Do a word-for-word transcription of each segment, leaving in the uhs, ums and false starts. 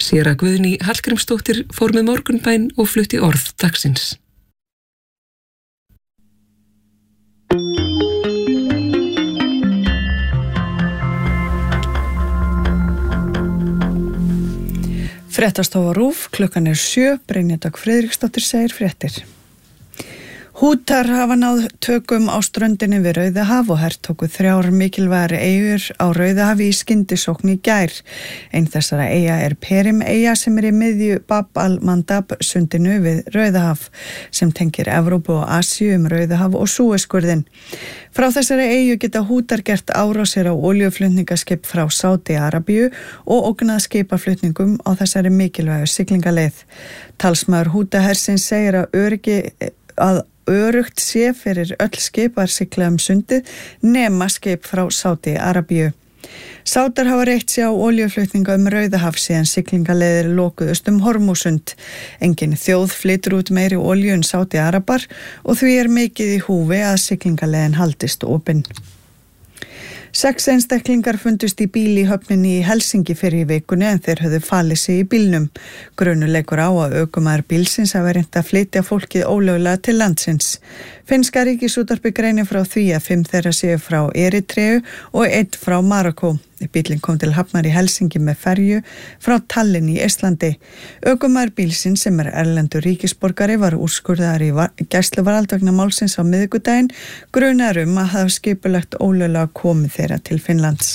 Séra Guðný Hallgrímsdóttir fór með morgunbæn og flutti orð dagsins. Fréttastofa RÚV, klukkan er sjö, Brynja Dögg Friðriksdóttir segir fréttir. Hútar hafa náð tökum á ströndinni við Rauðahaf og hertóku þrjár mikilvægar eyjur á Rauðahafi í skyndisókn í gær. Ein þessara eyja er Perim eyja sem er í miðju Bab al-Mandab sundinu við Rauðahaf sem tengir Evrópu og Asíu um Rauðahaf og Súesskurðinn. Frá þessari eyju geta hútar gert árásir á olíuflutningaskip frá Sádi-Arabíu og ógnað skipaflutningum á þessari mikilvægu siglingaleið. Talsmaður hútahersins segir að öryggi að örugt sé fyrir öll skipar sigla um sundið nema skip frá Sádi-Arabíu. Sátar hafa reitt sig á olíuflutninga um Rauðahaf síðan siglingaleiðir lokuðust um Hormúsund. Engin þjóð flytur út meiri olíu en Sádi-Arabar og því er mikið í húfi að siglingaleiðin haldist opin. Sex einstaklingar fundust í bíl í höfninni í Helsingi fyrir í vikunni en þeir höfðu falið sig í bílnum. Grunur leikur á að ökumaður bílsins hafi reynt að flytja fólkið ólöglega til landsins. Finnska Ríkisútvarpið greinir frá því að fimm þeirra séu frá Eritreu og einn frá Marokkó. Bíllinn kom til hafnar í Helsingi með ferju frá Tallinn í Eistlandi. Ökumaður bílsins sem er erlendur ríkisborgari var úrskurðaður í gæsluvarðhald vegna málsins á miðvikudaginn, grunaður um að hafa skipulagt ólöglega komið þeirra til Finnlands.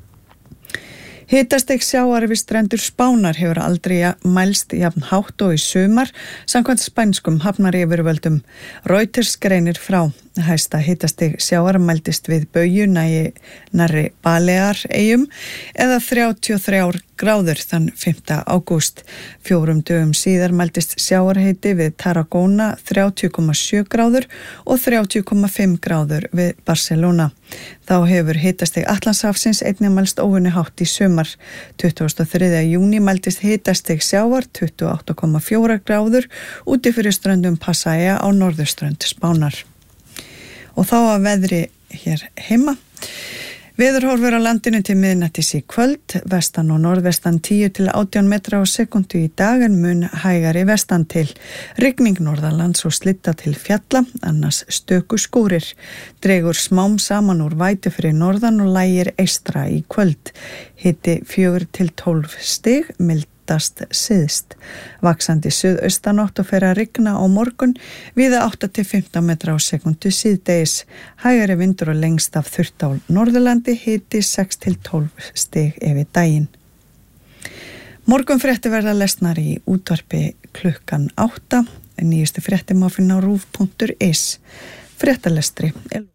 Hitastig sjávar við strendur Spánar hefur aldrei mælst jafn hátt og í sumar samkvæmt spænskum hafnaryfirvöldum. Reuters greinir frá. Hæsta hitastig sjávar mældist við Bauju nærri Baleareyjum eða þrjátíu og þrjár gráður þann fimmta ágúst. Fjórum dögum síðar mældist sjávarhiti við Tarragona þrjátíu komma sjö gráður og þrjátíu komma fimm gráður við Barcelona. Þá hefur hitastig Atlantshafsins einnig mælst óvenju hátt í sumar. tuttugasta og þriðja júní mældist hitastig sjávar tuttugu og átta komma fjórar gráður úti fyrir ströndum Pasaia á norðurströnd Spánar. Og þá að veðri hér heima. Veðurhorfur á landinu til miðnættis í kvöld, vestan og norðvestan tíu til átján metra á sekundu í dag en mun hægari vestan til. Rigning norðanlands og slitta til fjalla, annars stöku skúrir. Dregur smám saman úr vætu fyrir norðan og lægir eystra í kvöld. Hiti fjögur til tólf stig, mild syðst. Vaxandi suðaustanátt og fer að rigna á morgun víða átta til fimmtán metra á sekundu síðdegis. Hægari vindur og lengst af þurrt á Norðurlandi, hiti sex til tólf stig yfir daginn. Morgunfréttir verða lesnar í útvarpi klukkan átta. Nýjustu fréttir má finna á rúv punktur is. Fréttalestri.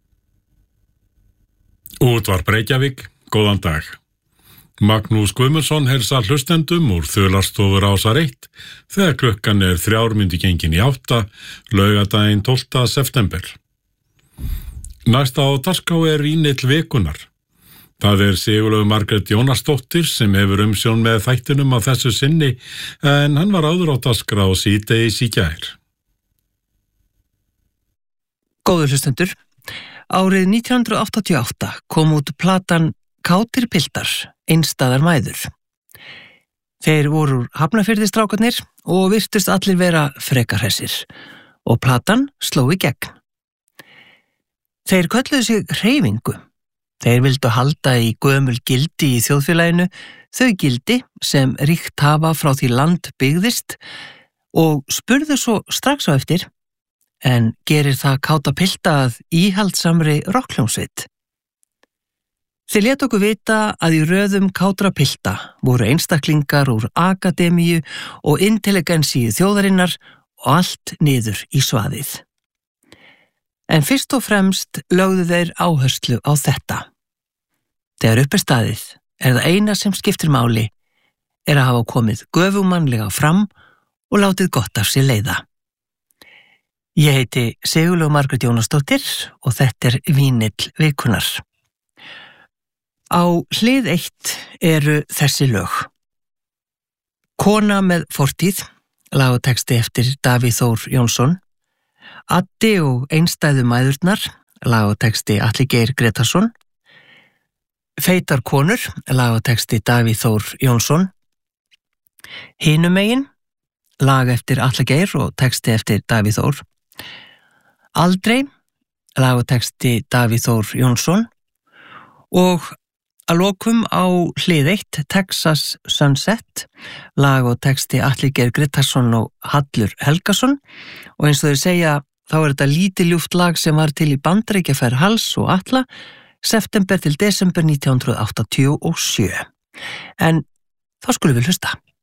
Útvarp Reykjavík, góðan dag. Magnús Guðmundsson heilsar hlustendum úr Þularstofur Ásar eitt þegar klukkan er þrjár mínútur gengin í átta, laugardaginn tólfta september. Næsta á dagskrá er Vínill vikunnar. Það er Sigurlaug Margrét Jónasdóttir sem hefur umsjón með þættinum að þessu sinni en hann var áður á dagskrá síðdegis í gær. Góður hlustendur, árið nítján hundruð áttatíu og átta kom út platan Kátir piltar, einstæðar mæður. Þeir voru úr Hafnarfirði strákarnir og virtust allir vera frekar hressir og platan sló í gegn. Þeir kölluðu sig hreyfingu. Þeir vildu halda í gömul gildi í þjóðfélaginu, þau gildi sem ríkt hafa frá því land byggðist og spurðu svo strax á eftir, en gerir það Káta pilta að íhaldsamri rokkhljómsveit? Þeir létu okkur vita að í röðum Kátra pilta voru einstaklingar úr akademíu og intelligensíu þjóðarinnar og allt niður í svaðið. En fyrst og fremst lögðu þeir áherslu á þetta. Þegar upp er staðið er það eina sem skiptir máli er að hafa komið göfugmannlega fram og látið gott af sér leiða. Ég heiti Sigurlaug Margrét Jónasdóttir og þetta er Vínill vikunnar. Á hlið eitt eru þessi lög. Kona með fortíð, lag og texti eftir Davíð Þór Jónsson. Addi og einstæðu mæðurnar, lag og texti Atli Geir Gretarsson. Feitar konur, lag og texti Davíð Þór Jónsson. Hinum megin, lag eftir Atla Geir og texti eftir Davíð Þór. Aldrei, lag og texti Davíð Þór Jónsson. Og að lokum á hlið eitt Texas Sunset, lag og texti Atli Geir Grétarsson og Hallur Helgason. Og eins og þeir segja, þá er þetta lítið ljúft lag sem var til í Bandaríkjaferð Hals og Atla september til desember nítján hundruð áttatíu og sjö. En þá skulum við hlusta.